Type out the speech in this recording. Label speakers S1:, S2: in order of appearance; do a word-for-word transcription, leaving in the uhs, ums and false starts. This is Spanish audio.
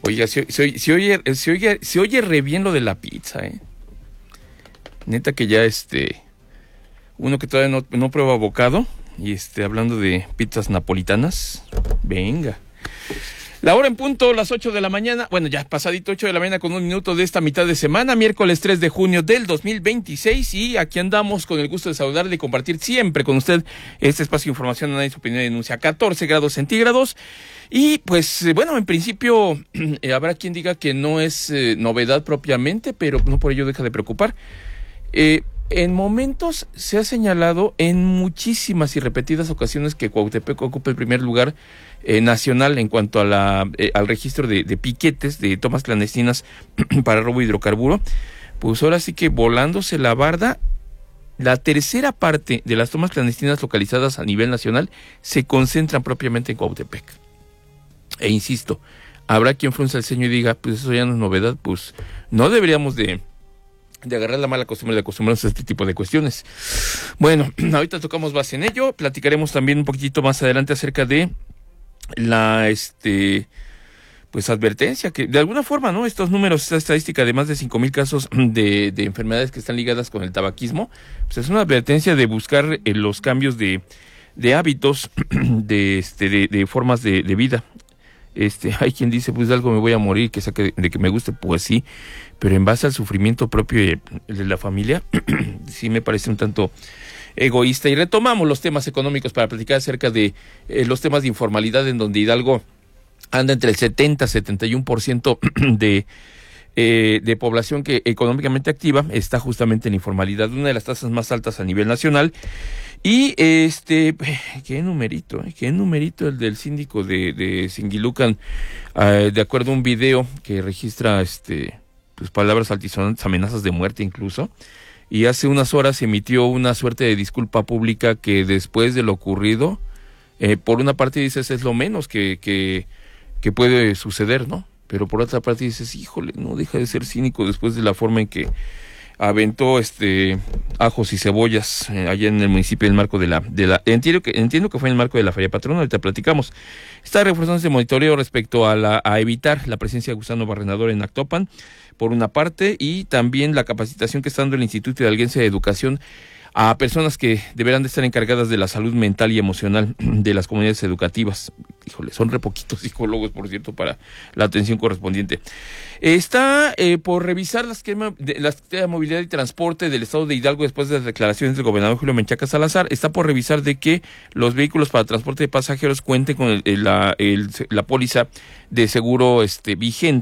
S1: Oiga, se, se, se, oye, se, oye, se oye re bien lo de la pizza, ¿eh? Neta que ya, este... Uno que todavía no, no prueba bocado, y este, hablando de pizzas napolitanas, venga. La hora en punto, las ocho de la mañana, bueno, ya pasadito ocho de la mañana con un minuto de esta mitad de semana, miércoles tres de junio del dos mil veintiséis, y aquí andamos con el gusto de saludarle y compartir siempre con usted este espacio de información, análisis, opinión y denuncia, catorce grados centígrados, y pues, bueno, en principio, eh, habrá quien diga que no es eh, novedad propiamente, pero no por ello deja de preocupar. Eh, En momentos se ha señalado en muchísimas y repetidas ocasiones que Cuautepec ocupa el primer lugar eh, nacional en cuanto a la eh, al registro de, de piquetes, de tomas clandestinas para robo de hidrocarburo. Pues ahora sí que volándose la barda, la tercera parte de las tomas clandestinas localizadas a nivel nacional se concentran propiamente en Cuautepec. E insisto, habrá quien frunza el ceño y diga, pues eso ya no es novedad, pues no deberíamos de... de agarrar la mala costumbre de acostumbrarnos a este tipo de cuestiones. Bueno, ahorita tocamos base en ello, platicaremos también un poquitito más adelante acerca de la, este, pues advertencia, que de alguna forma, ¿no? Estos números, esta estadística de más de cinco mil casos de, de enfermedades que están ligadas con el tabaquismo, pues es una advertencia de buscar eh, los cambios de, de hábitos, de, este, de, de formas de, de vida. Este, hay quien dice, pues de algo me voy a morir, que saque de, de que me guste, pues sí, pero en base al sufrimiento propio de, de la familia, sí me parece un tanto egoísta. Y retomamos los temas económicos para platicar acerca de eh, los temas de informalidad, en donde Hidalgo anda entre el setenta y setenta y uno por ciento de, eh, de población que económicamente activa está justamente en informalidad, una de las tasas más altas a nivel nacional. Y este, qué numerito, eh, qué numerito el del síndico de, de Singilucan, eh, de acuerdo a un video que registra este, pues palabras altisonantes, amenazas de muerte incluso, y hace unas horas emitió una suerte de disculpa pública que después de lo ocurrido, eh, por una parte dices es lo menos que, que, que puede suceder, ¿no? Pero por otra parte dices, híjole, no deja de ser cínico después de la forma en que aventó este ajos y cebollas eh, allá en el municipio del marco de la de la entiendo que entiendo que fue en el marco de la feria patrona. Ahorita platicamos. Está reforzando ese monitoreo respecto a la a evitar la presencia de gusano barrenador en Actopan, por una parte, y también la capacitación que está dando el Instituto Hidalguense de Educación a personas que deberán de estar encargadas de la salud mental y emocional de las comunidades educativas. Híjole, son re poquitos psicólogos, por cierto, para la atención correspondiente. Está eh, por revisar la esquema de, la esquema de movilidad y transporte del estado de Hidalgo después de las declaraciones del gobernador Julio Menchaca Salazar. Está por revisar de que los vehículos para transporte de pasajeros cuenten con el, el, la, el, la póliza de seguro este vigente